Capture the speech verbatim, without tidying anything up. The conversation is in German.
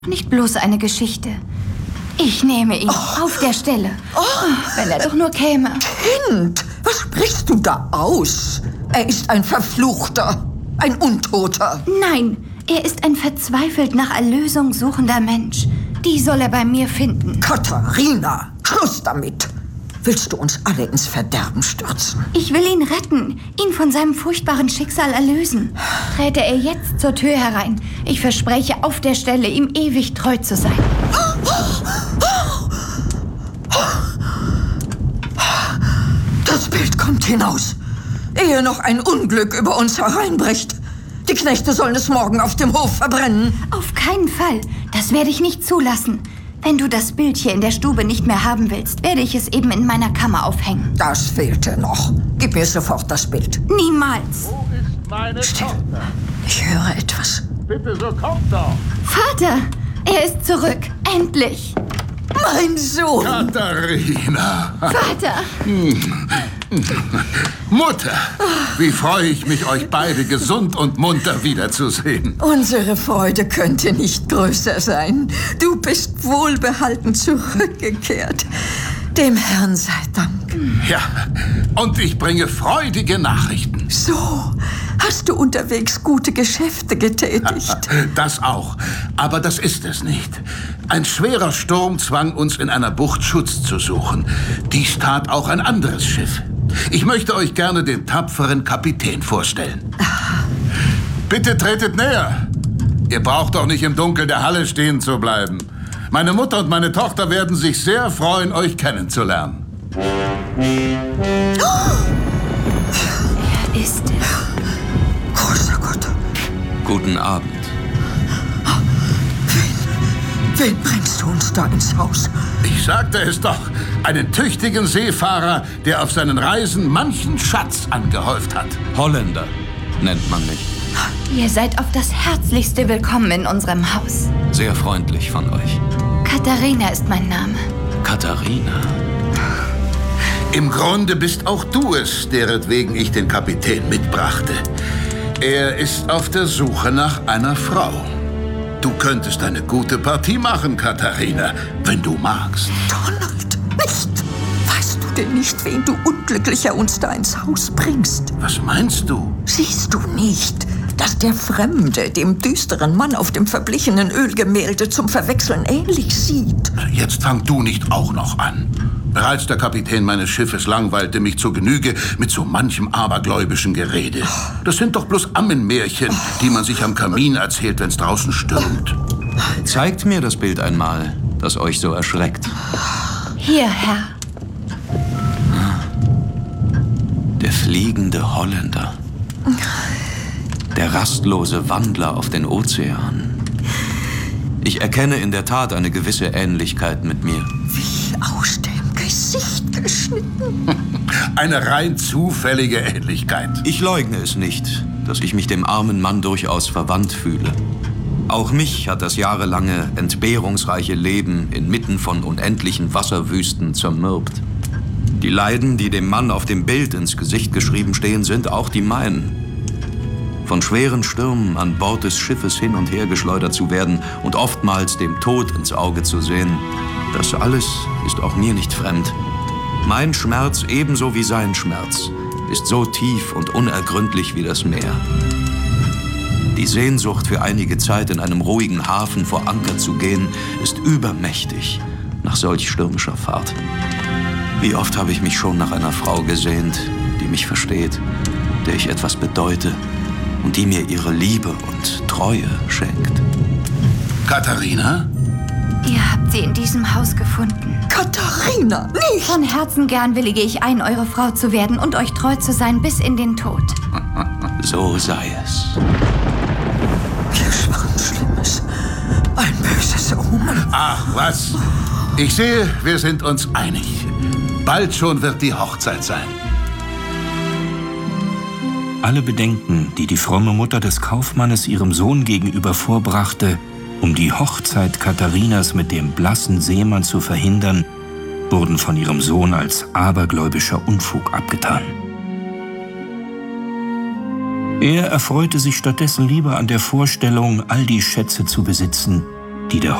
Nicht bloß eine Geschichte. Ich nehme ihn oh. auf der Stelle. Oh. Wenn er doch nur käme. Kind, was sprichst du da aus? Er ist ein Verfluchter, ein Untoter. Nein, er ist ein verzweifelt nach Erlösung suchender Mensch. Die soll er bei mir finden. Katharina, Schluss damit. Willst du uns alle ins Verderben stürzen? Ich will ihn retten, ihn von seinem furchtbaren Schicksal erlösen. Träte er jetzt zur Tür herein. Ich verspreche auf der Stelle, ihm ewig treu zu sein. Das Bild kommt hinaus, ehe noch ein Unglück über uns hereinbricht. Die Knechte sollen es morgen auf dem Hof verbrennen. Auf keinen Fall. Das werde ich nicht zulassen. Wenn du das Bild hier in der Stube nicht mehr haben willst, werde ich es eben in meiner Kammer aufhängen. Das fehlte noch. Gib mir sofort das Bild. Niemals. Wo ist meine Still. Tochter? Ich höre etwas. Bitte, so kommt doch. Vater, er ist zurück. Endlich. Mein Sohn. Katharina. Vater. Mutter, wie freue ich mich, euch beide gesund und munter wiederzusehen. Unsere Freude könnte nicht größer sein. Du bist wohlbehalten zurückgekehrt. Dem Herrn sei Dank. Ja, und ich bringe freudige Nachrichten. So, hast du unterwegs gute Geschäfte getätigt? Das auch, aber das ist es nicht. Ein schwerer Sturm zwang uns in einer Bucht Schutz zu suchen. Dies tat auch ein anderes Schiff. Ich möchte euch gerne den tapferen Kapitän vorstellen. Bitte tretet näher. Ihr braucht doch nicht im Dunkel der Halle stehen zu bleiben. Meine Mutter und meine Tochter werden sich sehr freuen, euch kennenzulernen. Er ist es. Großer Gott. Guten Abend. Wen, wen bringst du uns da ins Haus? Ich sagte es doch. Einen tüchtigen Seefahrer, der auf seinen Reisen manchen Schatz angehäuft hat. Holländer nennt man mich. Ihr seid auf das Herzlichste willkommen in unserem Haus. Sehr freundlich von euch. Katharina ist mein Name. Katharina. Im Grunde bist auch du es, deretwegen ich den Kapitän mitbrachte. Er ist auf der Suche nach einer Frau. Du könntest eine gute Partie machen, Katharina, wenn du magst. Donald, nicht! Weißt du denn nicht, wen du Unglücklicher uns da ins Haus bringst? Was meinst du? Siehst du nicht, dass der Fremde dem düsteren Mann auf dem verblichenen Ölgemälde zum Verwechseln ähnlich sieht? Jetzt fang du nicht auch noch an. Bereits der Kapitän meines Schiffes langweilte mich zur Genüge mit so manchem abergläubischen Gerede. Das sind doch bloß Ammenmärchen, die man sich am Kamin erzählt, wenn's draußen stürmt. Zeigt mir das Bild einmal, das euch so erschreckt. Hier, Herr. Der fliegende Holländer. Der rastlose Wandler auf den Ozeanen. Ich erkenne in der Tat eine gewisse Ähnlichkeit mit mir. Wie aus dem Gesicht geschnitten. Eine rein zufällige Ähnlichkeit. Ich leugne es nicht, dass ich mich dem armen Mann durchaus verwandt fühle. Auch mich hat das jahrelange, entbehrungsreiche Leben inmitten von unendlichen Wasserwüsten zermürbt. Die Leiden, die dem Mann auf dem Bild ins Gesicht geschrieben stehen, sind auch die meinen. Von schweren Stürmen an Bord des Schiffes hin und her geschleudert zu werden und oftmals dem Tod ins Auge zu sehen, das alles ist auch mir nicht fremd. Mein Schmerz, ebenso wie sein Schmerz, ist so tief und unergründlich wie das Meer. Die Sehnsucht, für einige Zeit in einem ruhigen Hafen vor Anker zu gehen, ist übermächtig nach solch stürmischer Fahrt. Wie oft habe ich mich schon nach einer Frau gesehnt, die mich versteht, der ich etwas bedeute und die mir ihre Liebe und Treue schenkt. Katharina? Ihr habt sie in diesem Haus gefunden. Katharina, nicht! Von Herzen gern willige ich ein, eure Frau zu werden und euch treu zu sein bis in den Tod. So sei es. Wir schwören Schlimmes. Ein böses Omen. Ach, was? Ich sehe, wir sind uns einig. Bald schon wird die Hochzeit sein. Alle Bedenken, die die fromme Mutter des Kaufmannes ihrem Sohn gegenüber vorbrachte, um die Hochzeit Katharinas mit dem blassen Seemann zu verhindern, wurden von ihrem Sohn als abergläubischer Unfug abgetan. Er erfreute sich stattdessen lieber an der Vorstellung, all die Schätze zu besitzen, die der